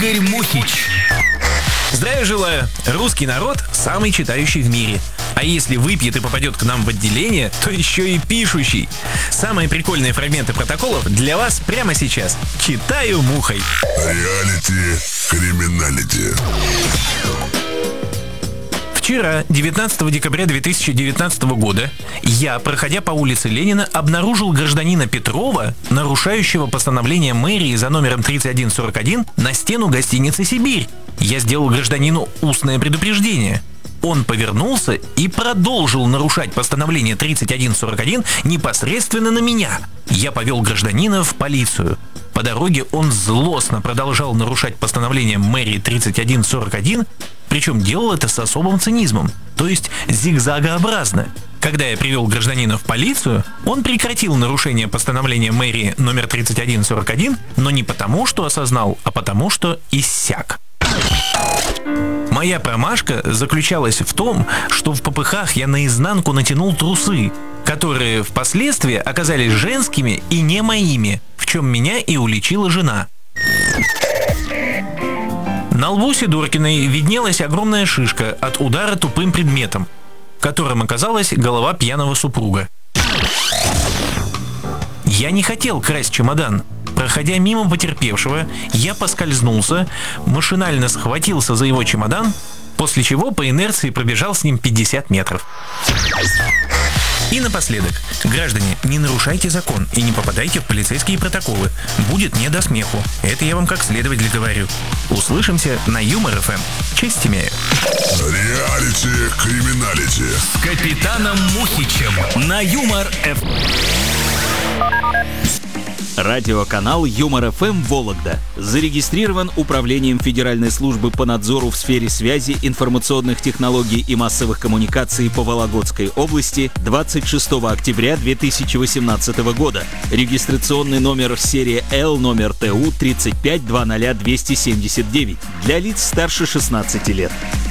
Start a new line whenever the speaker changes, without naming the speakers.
Игорь Мухич.
Здравия желаю! Русский народ самый читающий в мире. А если выпьет и попадет к нам в отделение, то еще и пишущий. Самые прикольные фрагменты протоколов для вас прямо сейчас. Читаю мухой.
Реалити, криминалити.
Вчера, 19 декабря 2019 года, я, проходя по улице Ленина, обнаружил гражданина Петрова, нарушающего постановление мэрии за номером 3141 на стену гостиницы «Сибирь». Я сделал гражданину устное предупреждение. Он повернулся и продолжил нарушать постановление 3141 непосредственно на меня. Я повел гражданина в полицию. По дороге он злостно продолжал нарушать постановление мэрии 3141, причем делал это с особым цинизмом, то есть зигзагообразно. Когда я привел гражданина в полицию, он прекратил нарушение постановления мэрии номер 3141, но не потому, что осознал, а потому, что иссяк. Моя промашка заключалась в том, что в попыхах я наизнанку натянул трусы, которые впоследствии оказались женскими и не моими, в чем меня и уличила жена. На лбу Сидоркиной виднелась огромная шишка от удара тупым предметом, которым оказалась голова пьяного супруга. Я не хотел красть чемодан. Проходя мимо потерпевшего, я поскользнулся, машинально схватился за его чемодан, после чего по инерции пробежал с ним 50 метров. И напоследок, граждане, не нарушайте закон и не попадайте в полицейские протоколы. Будет не до смеху. Это я вам как следователь говорю. Услышимся на Юмор ФМ. Честь имею.
Реалити, криминалити.
С капитаном Мухичем на Юмор ФМ.
Радиоканал Юмор ФМ Вологда зарегистрирован Управлением Федеральной службы по надзору в сфере связи, информационных технологий и массовых коммуникаций по Вологодской области 26 октября 2018 года. Регистрационный номер серия L номер ТУ 3520279 для лиц старше 16 лет.